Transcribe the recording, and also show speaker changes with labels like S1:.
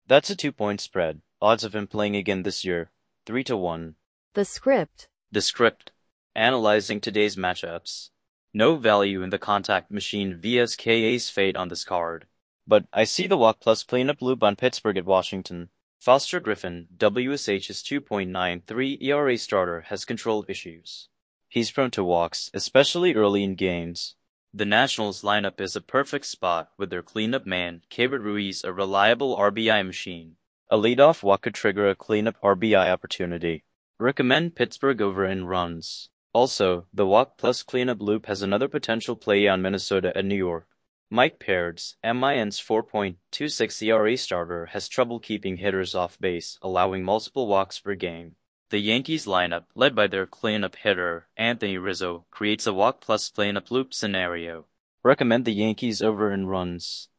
S1: That's a 2-point spread. Odds of him playing again this year, 3-1.
S2: The script.
S1: The script. Analyzing today's matchups. No value in the contact machine vs.KA's fate on this card. But I see the walk plus playing up loop on Pittsburgh at Washington. Foster Griffin, WSH's 2.93 ERA starter, has control issues. He's prone to walks, especially early in games. The Nationals lineup is a perfect spot with their cleanup man, Keibert Ruiz, a reliable RBI machine. A leadoff walk could trigger a cleanup RBI opportunity. Recommend Pittsburgh over in runs. Also, the walk plus cleanup loop has another potential play on Minnesota and New York. Mike Peards, MIN's 4.26 ERA starter, has trouble keeping hitters off base, allowing multiple walks per game. The Yankees lineup, led by their cleanup hitter, Anthony Rizzo, creates a walk plus cleanup loop scenario. Recommend the Yankees over in runs.